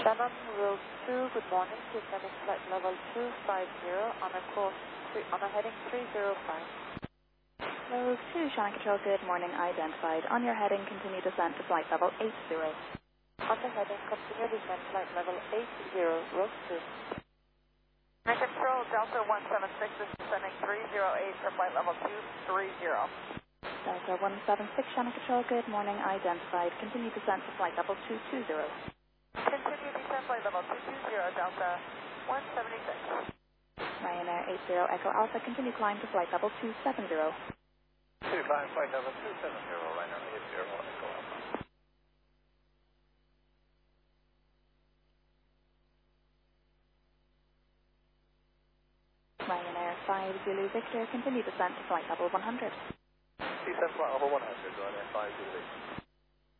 Shannon, Road 2, good morning. Descending flight level 250 on a course, on a heading 305. Road 2, Shannon Control, good morning, identified. On your heading, continue descent to flight level 80. On the heading, continue descent flight level 80, Road 2. Shannon Control, Delta 176 is descending 308 for flight level 230. Delta 176, Shannon Control, good morning, identified. Continue descent to flight level 220. Continue descent flight level 220, Delta 176. Ryanair 80 Echo Alpha, continue climb to flight level 270. Continue climb flight level 270, Ryanair 80 Echo Alpha. Ryanair 5 Zulu Victor, continue descent to flight level 100. Descent flight level 100, Ryanair 5 Zulu Victor.